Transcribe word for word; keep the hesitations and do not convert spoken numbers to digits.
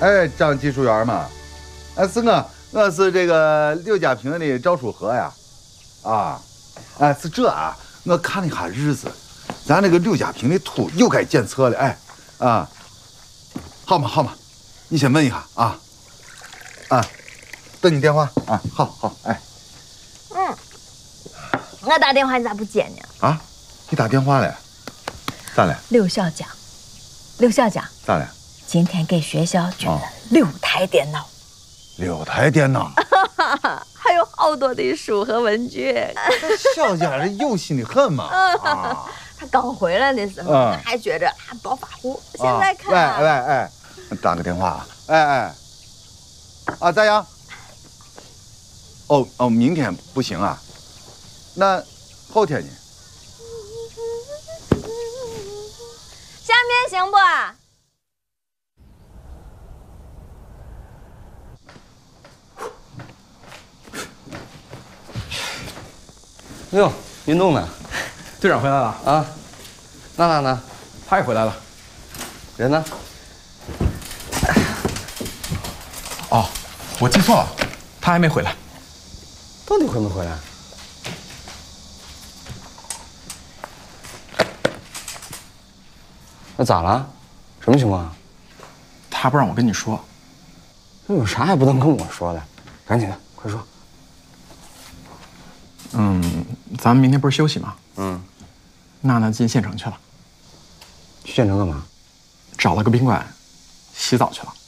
哎，张技术员嘛，哎，是我，我是这个刘家坪的赵书和呀，啊，哎，是这啊，我看了一下日子，咱那个刘家坪的土又该检测了，哎，啊，好嘛好嘛，你先问一下啊，啊，等你电话啊，好好，哎， 嗯，我打电话你咋不接呢？ 啊，你打电话了？咋了？ 刘校长，刘校长， 咋了？ 今天给学校捐了六台电脑， 六台电脑， 还有好多的书和文具。 小家人有心的很嘛。啊， 他刚回来的时候， 嗯、 还觉着还暴发户，现在看、 啊，喂喂哎，打个电话啊，哎哎，啊，咋样？哦哦，明天不行啊，那后天呢？ 下面行不？ 哎呦，运动呢？ 队长回来了啊？娜娜呢？ 他也回来了。 人呢？ 哦，我记错了，他还没回来。 到底回没回来？那咋了？什么情况啊？ 他不让我跟你说。 那有啥也不能跟我说的，赶紧的，快说。 嗯，咱们明天不是休息吗？ 嗯。 娜娜进县城去了。 去县城干嘛？ 找了个宾馆，洗澡去了。